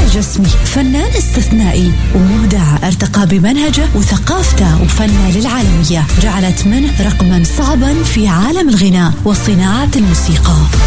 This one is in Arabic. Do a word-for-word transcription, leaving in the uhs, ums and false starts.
الجسمي فنان استثنائي ومبدع، ارتقى بمنهجه وثقافته وفنه للعالمية، جعلت منه رقما صعبا في عالم الغناء وصناعة الموسيقى.